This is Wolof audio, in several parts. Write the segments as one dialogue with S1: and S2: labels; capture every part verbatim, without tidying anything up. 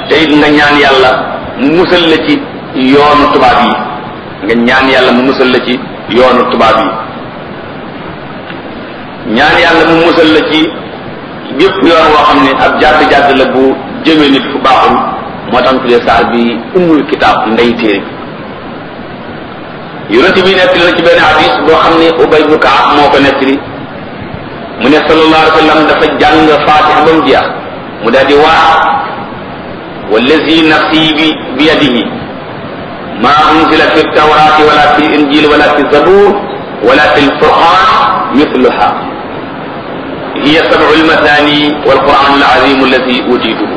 S1: te it nga ñaan yàlla mu musal la ci yoonu tubaab yi nga ñaan yàlla mu musal la ci yoonu tubaab yi ñaan yàlla mu musal la ci bépp yoon woo xam ne ab jàdd-jàdd la bu jëmee nit fu baaxul moo tax tuddee saar bi ummul kitaab ndey téere yonent bi nettali na ci benn hadis boo xam ne Ubay ibn Ka'ab moo ko nettali mu ne sallallahu alayhi wa sallam dafa jàng Faatiha ba mu jeex mu daal di waa wallazi nafsi bi bi yadihi ma unzila fi tawrati wala fi injil wala fi zabur wala fi alquran mithluha hiya sab'u almathani walquran alazim allati utituhu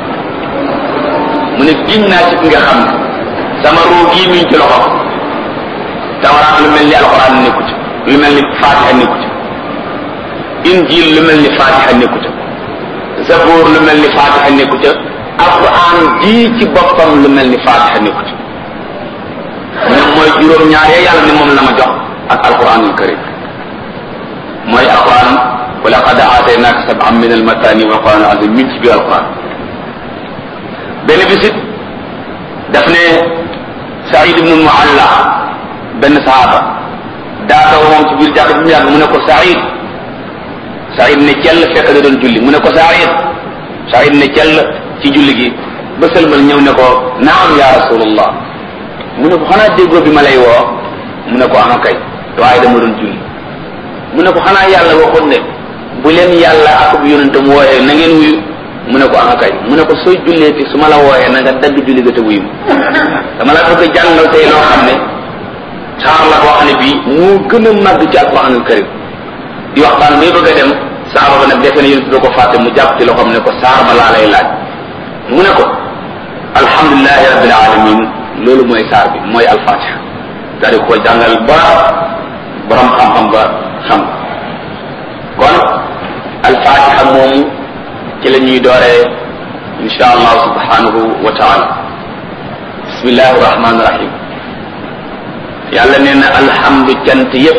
S1: mu ne giñ naa ci nga xam ne sama ruu gii mi ngi ci loxo tawraat lu mel ni alquran nekku ci lu mel ni Faatiha nekku ci injil lu mel ni Faatiha nekku ca zabur lu mel ni Faatiha nekku ca alquran ji ci boppam lu mel ni Faatiha nekku ca ñoom mooy juróom ñaar ya yàlla ni moom la ma jox ak alquranul karim mooy alquran wa laqad aataynaaka sab'an min almatani wal quran azim min ci biir alquran benn bisit daf ne Saïd ibn Mualla benn sahaaba daa taw moom ci biir jàkk bi mu yàgg mu ne ko Saïd Saïd ne cell fekk da doon julli mu ne ko Saïd Saïd ne cell ci julli gi ba sëlmal ñëw ne ko naam ya rasulullah mu ne ko xanaa déggoo bi ma lay woo mu ne ko ama kay waaye dama doon julli mu ne ko xanaa yàlla waxoon ne bu leen yàlla ak bu yonentam wooyee na ngeen wuyu mu ne ko ama kay mu ne ko sooy jullee fi su ma la wooyee na nga dagg julli ga te wuyu dama la bëgg a jàngal tey loo xam ne saar la boo xam ne bii moo gën a màgg ci alquranul karim di waxtaan bay bëgg a dem saaba ba nag defe ne yonent doo ko fàtte mu jàpp ci loxoom ne ko saar ba laa lay laaj mu ne ko alhamdulilahi rabbil alamin loolu mooy saar bi mooy alfatiha daal di ko jàngal ba borom xam-xam ba xam kon alfatiha moomu ci la ñuy dooree insha allah subhanahu wa taala bismillahi rahmani rahim yàlla nee na alhamdu cant yépp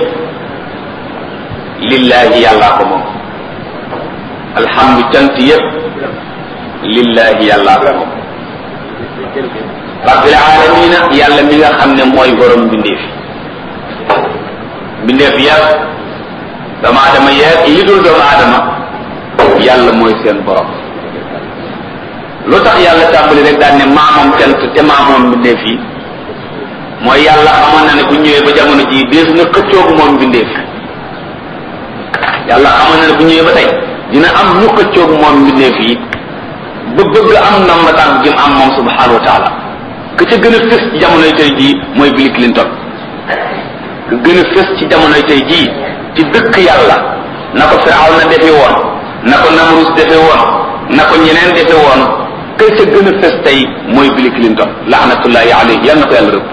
S1: lillahi yàllaa ko moom alhamdu cant yépp lillahi yàllaa ko moom rabbil alamina yàlla mi nga xam ne mooy borom bindeef bindeef yàpp doomu aadama yeeg yi dul doomu aadama yàlla mooy seen borom lu tax yàlla tàmbali rek daan ne maa moom cant te maa moom bindeef yi mooy yàlla xamoon na ne bu ñëwee ba jamono ji dees na xëccoogu moom bindeef yàlla xamoon na ne bu ñëwee ba tey dina am ñu xëccoogu moom bindeef yi ba bëgg am ndam ba tànk jëm am moom subhanahu wa taala ka ca gën a fës ci jamonoy tey jii mooy Bill Clinton ka gën a fës ci jamonoy tey jii ci dëkk yàlla na ko Firaaw na defe woon na ko Namrus defe woon na ko ñeneen defe woon ka ca gën a fës tey mooy Bill Clinton laanatullahi alayhi yal na ko yàlla rëbb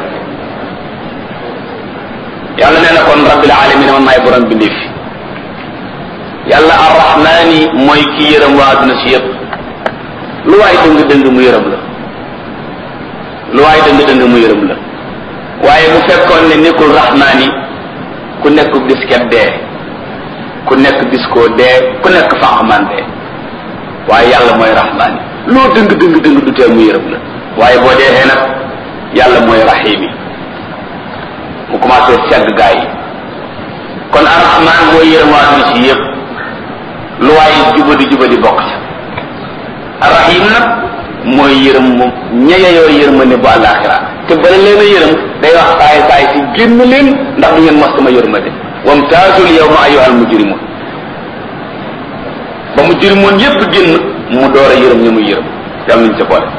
S1: yàlla nee na kon rabbil alamin man maay borom bindee fi yàlla arrahmani mooy ki yërëm waa adduna si yëpp lu waay dëng dëng mu yërëm la lu waay dëng dëng mu yërëm la waaye bu fekkoon ne nekkul rahmani ku nekk bisket dee ku nekk biskoo dee ku nekk fànqman dee waaye yàlla mooy rahmani loo dëng dëng dëng du tee mu yërëm la waaye boo deexee nag yàlla mooy rahimi mu commencé segg gaa yi kon arrahman mooy yërëm waa adduna si yëpp lu waaye jubadi jubadi bokk ci arrahim nag mooy yërëm moom ñeyeyoo yërmande bu àllaaxira te bala leen a yërëm day wax saay saay si génn leen ndax du ngeen mos sama yërmande wamtaazul yawma ayyuhal mujrimun ba mujrimoon yépp génn mu door a yërëm ña muy yërëm yàlla nañ ca boole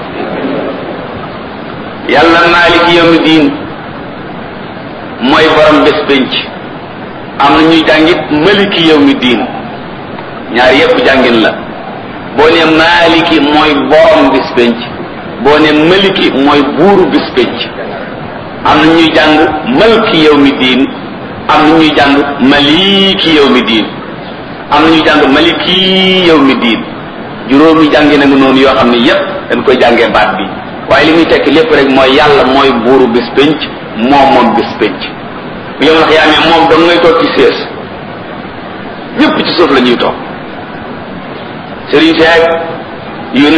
S1: yàlla maaliki yawmi diin mooy borom bés penc am na ñuy jàngit maliki yawmi diin ñaar yépp jàngin la boo ne maliki mooy borom bis penc boo ne maliki mooy buuru bis penc am na ñuy jàng malki yawmi diin am na ñuy jàng maliki yawmi diin am na ñuy jàng maliki yawmi diin juróomi jàngi na nga noonu yoo xam ne yépp dañ koy jàngee baat bi waaye li muy tekki lépp rek mooy yàlla mooy buuru bis penc moom moom bis penc bu yow ndax yaa ne moom dong ngay toog ci sées ñépp ci suuf la ñuy toog sëriñ seeg